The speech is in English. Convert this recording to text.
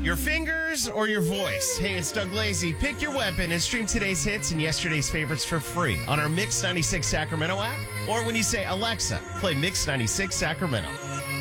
Your fingers or your voice? Hey, it's Doug Lazy. Pick your weapon and stream today's hits and yesterday's favorites for free on our Mix 96 Sacramento app. Or when you say, Alexa, play Mix 96 Sacramento.